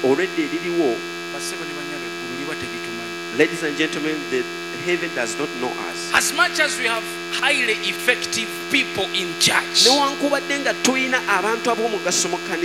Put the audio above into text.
already liriwo. Bassebo ne banyabo eggulu liba teritumanyi. Ladies and gentlemen, the heaven does not know us. As much as we have highly effective people in church, Newankubadde nga tulina abantu ab'omugaso mu kkanisa